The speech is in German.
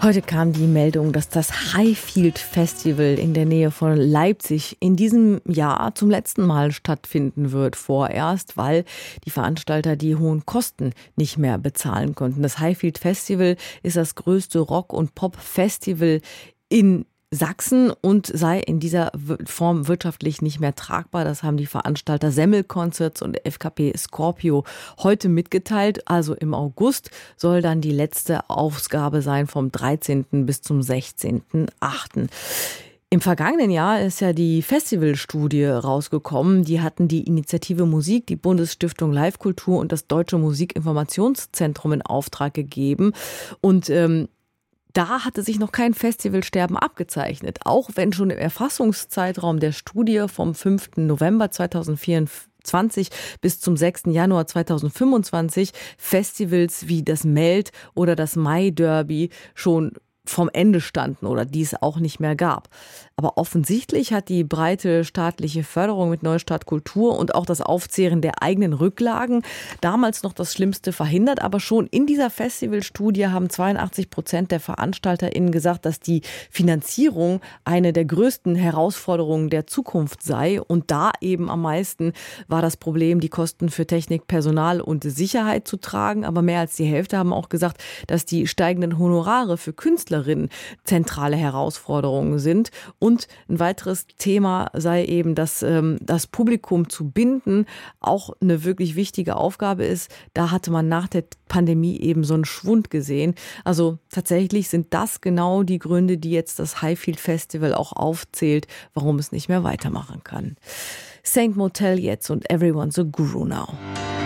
Heute kam die Meldung, dass das Highfield Festival in der Nähe von Leipzig in diesem Jahr zum letzten Mal stattfinden wird, vorerst, weil die Veranstalter die hohen Kosten nicht mehr bezahlen konnten. Das Highfield Festival ist das größte Rock- und Pop-Festival in Sachsen und sei in dieser Form wirtschaftlich nicht mehr tragbar. Das haben die Veranstalter Semmel Concerts und FKP Scorpio heute mitgeteilt. Also im August soll dann die letzte Ausgabe sein vom 13. bis zum 16.8. Im vergangenen Jahr ist ja die Festivalstudie rausgekommen. Die hatten die Initiative Musik, die Bundesstiftung Live-Kultur und das Deutsche Musikinformationszentrum in Auftrag gegeben. Und da hatte sich noch kein Festivalsterben abgezeichnet, auch wenn schon im Erfassungszeitraum der Studie vom 5. November 2024 bis zum 6. Januar 2025 Festivals wie das Melt oder das Mai Derby schon vom Ende standen oder die es auch nicht mehr gab. Aber offensichtlich hat die breite staatliche Förderung mit Neustart Kultur und auch das Aufzehren der eigenen Rücklagen damals noch das Schlimmste verhindert. Aber schon in dieser Festivalstudie haben 82% der VeranstalterInnen gesagt, dass die Finanzierung eine der größten Herausforderungen der Zukunft sei. Und da eben am meisten war das Problem, die Kosten für Technik, Personal und Sicherheit zu tragen. Aber mehr als die Hälfte haben auch gesagt, dass die steigenden Honorare für Künstlerinnen zentrale Herausforderungen sind. Und ein weiteres Thema sei eben, dass das Publikum zu binden auch eine wirklich wichtige Aufgabe ist. Da hatte man nach der Pandemie eben so einen Schwund gesehen. Also tatsächlich sind das genau die Gründe, die jetzt das Highfield Festival auch aufzählt, warum es nicht mehr weitermachen kann. Saint Motel jetzt und Everyone's a Guru Now.